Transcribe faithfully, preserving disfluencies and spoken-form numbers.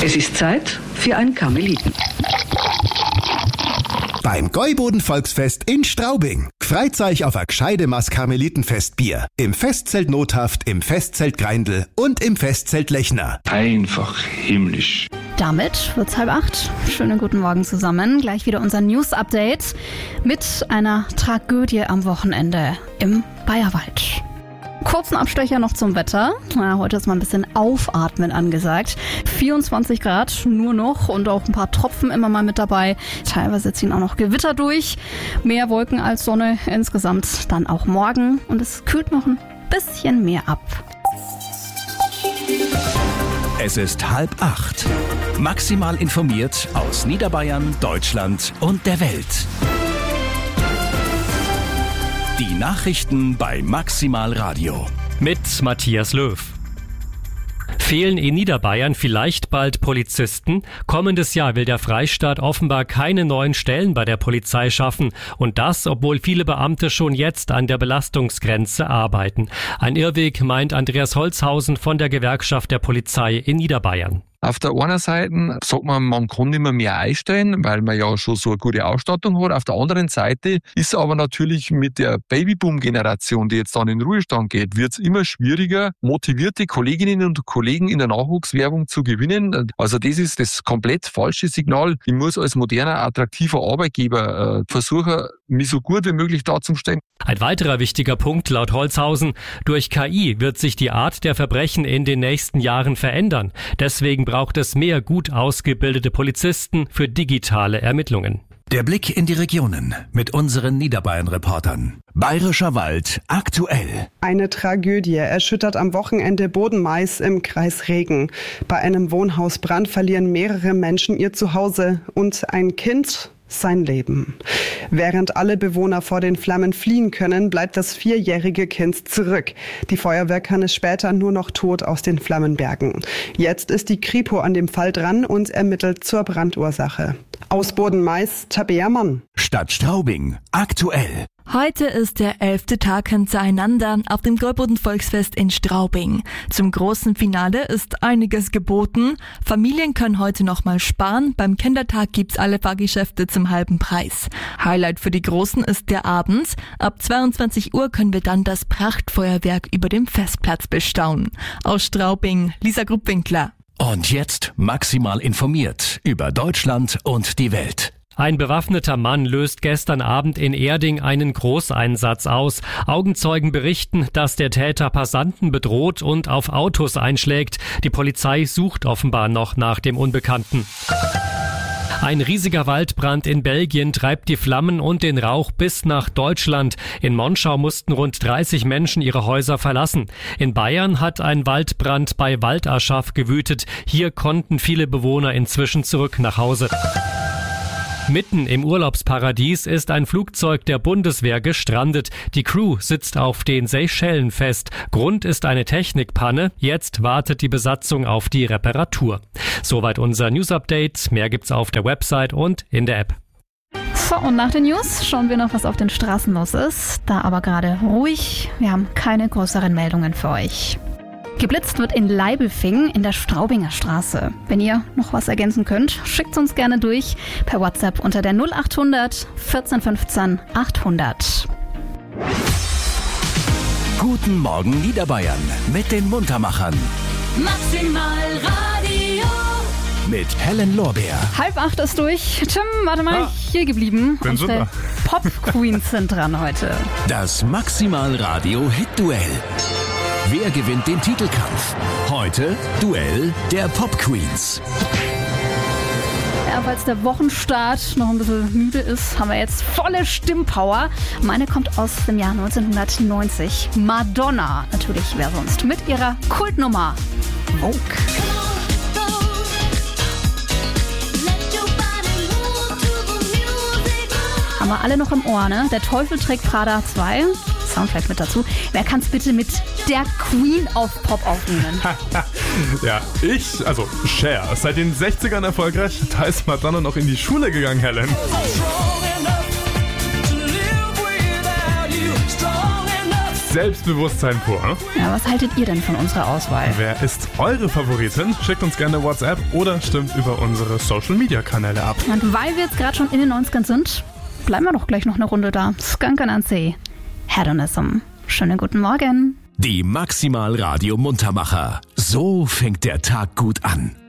Es ist Zeit für ein Karmeliten. Beim Gäuboden-Volksfest in Straubing. Freut euch auf ein gescheide Maß Karmelitenfestbier. Im Festzelt Nothaft, im Festzelt Greindl und im Festzelt Lechner. Einfach himmlisch. Damit wird's halb acht. Schönen guten Morgen zusammen. Gleich wieder unser News-Update mit einer Tragödie am Wochenende im Bayerwald. Kurzen Abstecher noch zum Wetter. Na, heute ist mal ein bisschen Aufatmen angesagt. vierundzwanzig Grad nur noch und auch ein paar Tropfen immer mal mit dabei. Teilweise ziehen auch noch Gewitter durch. Mehr Wolken als Sonne insgesamt dann auch morgen. Und es kühlt noch ein bisschen mehr ab. Es ist halb acht. Maximal informiert aus Niederbayern, Deutschland und der Welt. Die Nachrichten bei Maximal Radio. Mit Matthias Löw. Fehlen in Niederbayern vielleicht bald Polizisten? Kommendes Jahr will der Freistaat offenbar keine neuen Stellen bei der Polizei schaffen. Und das, obwohl viele Beamte schon jetzt an der Belastungsgrenze arbeiten. Ein Irrweg, meint Andreas Holzhausen von der Gewerkschaft der Polizei in Niederbayern. Auf der einen Seite sagt man, man kann immer mehr einstellen, weil man ja schon so eine gute Ausstattung hat. Auf der anderen Seite ist aber natürlich mit der Babyboom-Generation, die jetzt dann in den Ruhestand geht, wird es immer schwieriger, motivierte Kolleginnen und Kollegen in der Nachwuchswerbung zu gewinnen. Also das ist das komplett falsche Signal. Ich muss als moderner, attraktiver Arbeitgeber äh, versuchen, mich so gut wie möglich darzustellen. Ein weiterer wichtiger Punkt laut Holzhausen: Durch K I wird sich die Art der Verbrechen in den nächsten Jahren verändern. Deswegen braucht es mehr gut ausgebildete Polizisten für digitale Ermittlungen. Der Blick in die Regionen mit unseren Niederbayern-Reportern. Bayerischer Wald aktuell. Eine Tragödie erschüttert am Wochenende Bodenmais im Kreis Regen. Bei einem Wohnhausbrand verlieren mehrere Menschen ihr Zuhause und ein Kind sein Leben. Während alle Bewohner vor den Flammen fliehen können, bleibt das vierjährige Kind zurück. Die Feuerwehr kann es später nur noch tot aus den Flammen bergen. Jetzt ist die Kripo an dem Fall dran und ermittelt zur Brandursache. Aus Bodenmais, Tabea Mann. Stadt Straubing aktuell. Heute ist der elfte Tag hintereinander auf dem Gäuboden-Volksfest in Straubing. Zum großen Finale ist einiges geboten. Familien können heute noch mal sparen. Beim Kindertag gibt's alle Fahrgeschäfte zum halben Preis. Highlight für die Großen ist der Abend. Ab zweiundzwanzig Uhr können wir dann das Prachtfeuerwerk über dem Festplatz bestaunen. Aus Straubing, Lisa Gruppwinkler. Und jetzt maximal informiert über Deutschland und die Welt. Ein bewaffneter Mann löst gestern Abend in Erding einen Großeinsatz aus. Augenzeugen berichten, dass der Täter Passanten bedroht und auf Autos einschlägt. Die Polizei sucht offenbar noch nach dem Unbekannten. Ein riesiger Waldbrand in Belgien treibt die Flammen und den Rauch bis nach Deutschland. In Monschau mussten rund dreißig Menschen ihre Häuser verlassen. In Bayern hat ein Waldbrand bei Waldaschaf gewütet. Hier konnten viele Bewohner inzwischen zurück nach Hause. Mitten im Urlaubsparadies ist ein Flugzeug der Bundeswehr gestrandet. Die Crew sitzt auf den Seychellen fest. Grund ist eine Technikpanne. Jetzt wartet die Besatzung auf die Reparatur. Soweit unser News-Update. Mehr gibt's auf der Website und in der App. So, und nach den News schauen wir noch, was auf den Straßen los ist. Da aber gerade ruhig. Wir haben keine größeren Meldungen für euch. Geblitzt wird in Leibelfing in der Straubinger Straße. Wenn ihr noch was ergänzen könnt, schickt uns gerne durch per WhatsApp unter der null acht hundert vierzehn fünfzehn achthundert. Guten Morgen Niederbayern mit den Muntermachern. Maximal Radio. Mit Helen Lorbeer. Halb acht ist durch. Tim, warte mal, ah, hier geblieben. Bin Unsere Pop-Queens sind dran heute. Das Maximal Radio Hit-Duell. Wer gewinnt den Titelkampf? Heute Duell der Pop Queens. Ja, falls der Wochenstart noch ein bisschen müde ist, haben wir jetzt volle Stimmpower. Meine kommt aus dem Jahr neunzehnhundertneunzig. Madonna, natürlich, wer sonst, mit ihrer Kultnummer Vogue. Haben wir alle noch im Ohr, ne? Der Teufel trägt Prada zwei. Soundtrack mit dazu. Wer kann es bitte mit der Queen of Pop aufnehmen? Ja, ich, also Cher, seit den sechzigern erfolgreich. Da ist Madonna noch in die Schule gegangen, Helen. Selbstbewusstsein pur. Ja, was haltet ihr denn von unserer Auswahl? Wer ist eure Favoritin? Schickt uns gerne WhatsApp oder stimmt über unsere Social-Media-Kanäle ab. Und weil wir jetzt gerade schon in den neunzigern sind, bleiben wir doch gleich noch eine Runde da. Skunk Anansi, Hedonism. Schönen guten Morgen. Die Maximal Radio Muntermacher. So fängt der Tag gut an.